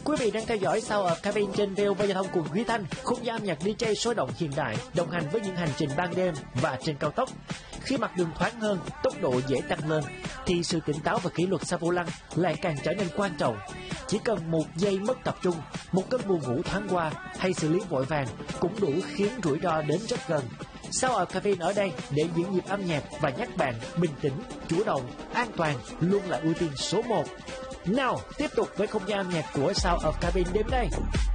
Quý vị đang theo dõi Sound of Cabin trên VOV Giao thông cùng Duy Thanh, không gian âm nhạc DJ sôi động hiện đại, đồng hành với những hành trình ban đêm và trên cao tốc. Khi mặt đường thoáng hơn, tốc độ dễ tăng lên, thì sự tỉnh táo và kỷ luật sau vô lăng lại càng trở nên quan trọng. Chỉ cần một giây mất tập trung, một cơn buồn ngủ thoáng qua hay xử lý vội vàng cũng đủ khiến rủi ro đến rất gần. Sound of Cabin ở đây để giữ nhịp âm nhạc và nhắc bạn bình tĩnh, chủ động, an toàn luôn là ưu tiên số 1. Nào, tiếp tục với không gian âm nhạc của Sound of Cabin đêm nay.